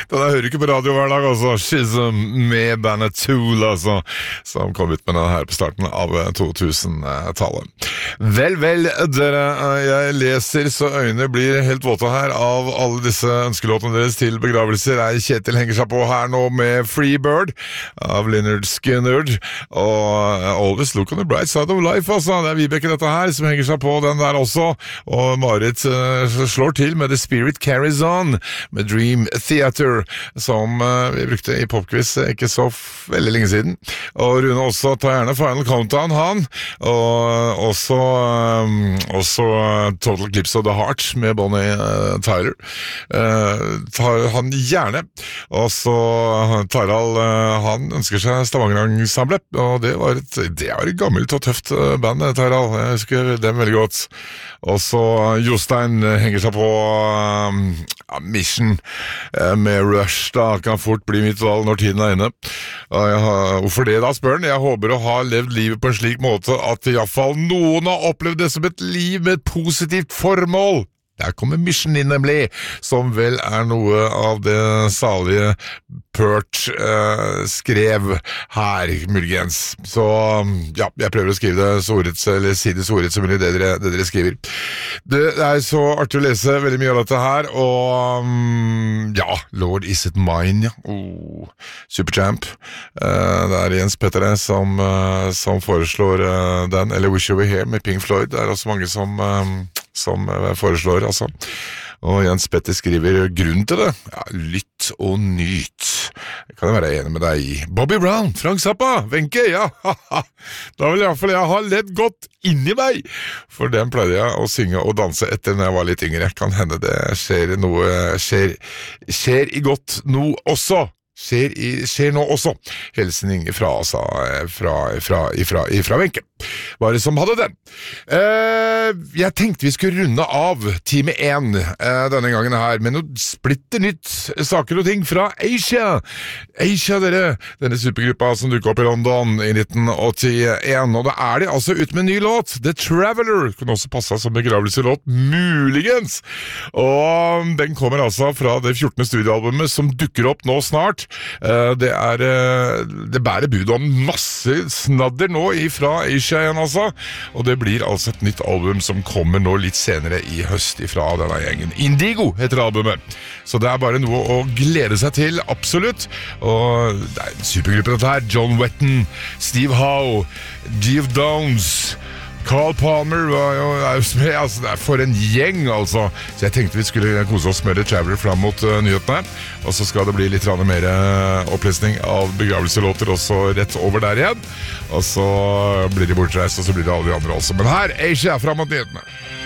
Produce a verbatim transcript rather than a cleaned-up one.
Den hører ikke på radio hver dag, altså. Schism med bandet Tool, altså, som kom ut med den her på starten av to-tusen-tallet. Vel, vel, dere, jeg leser så øynene blir helt våte her av alle disse ønskelåtene deres til begravelser. Jeg Kjetil henger seg på her nå med Free Bird av Lynyrd Skynyrd, og Always Look on the Bright Side of Life, altså. Det er Vibeke dette her som henger seg på den der også, og Marit uh, slår til med The Spirit Carries On, med Dream Theater, som uh, vi brukte i Popquiz ikke så veldig lenge siden. Og Rune også tar gjerne Final Countdown, han, og også, um, også Total Eclipse of the Heart med Bonnie uh, Tyler. Uh, tar han gjerne. Og så Tarald, uh, han ønsker seg Stavanger-ensemblet, og det var et, det var et gammelt og tøft band, Tarald. Jeg husker dem veldig godt. Og så Jostein henger seg på um, Mission uh, med Rush, da kan fort bli mitt valg når tiden er inne. Uh, har, hvorfor det da, spør han? Jeg håper å ha levd livet på en slik måte at i hvert fall noen har opplevd det som et liv med et positivt formål. Der kommer Mission inn nemlig, som vel er noe av det salige Pert uh, skrev her, muligens. Så ja, jeg prøver å skrive det så ordet, eller si det så ordet som mulig, det dere, det dere skriver. Det er så artig å lese veldig mye av dette her, og um, ja, Lord Is It Mine, ja. Oh, Supertramp. Uh, det er Jens Petter som, uh, som foreslår uh, den, eller Wish You Were Here med Pink Floyd. Det er også mange som... Um, som foreslår, altså. Og Jens Petter skriver grunn til det. Ja, lytt og nyt. Det kan jeg være enig med deg i. Bobby Brown, Frank Zappa, Wenche, ja. Da vil i hvert fall jeg ha ledd godt inni meg. For den pleide jeg å synge og danse etter når jeg var litt yngre. Kan hende det skjer noe, skjer, skjer i godt noe også. Skjer, i, skjer nå også. Hilsning fra, altså, fra, fra, fra, fra Wenche. Bare som hadde den. Eh, jeg tenkte vi skulle runde av time én eh, denne gangen her, med noe splitter nytt saker og ting fra Asia. Asia, dere, denne supergruppa som dukket opp i London i nitten åttien, og da er de altså ut med en ny låt, The Traveler. Kunne også passe som begravelselåt, muligens. Og den kommer altså fra det fjortende studioalbumet som dukker opp nå snart. Eh, det er, eh, det bærer bud om masse snadder nå ifra Asia igjen, altså, og det blir altså et nytt album som kommer nå litt senere i høst ifra denne gjengen. Indigo heter albumet, så det er bare noe å glede seg til, absolutt. Og det er en supergruppe dette her. John Wetton, Steve Howe, Geoff Downes, Carl Palmer var jo, er jo med, altså det er for en gjeng, altså. Så jeg tenkte vi skulle kose oss med The Traveler fram mot uh, nyhetene, og så skal det bli litt mer uh, opplesning av begravelselåter også rett over der igjen, og så blir de bortreist, og så blir det alle de andre også. Men her, Asia, fram mot nyhetene.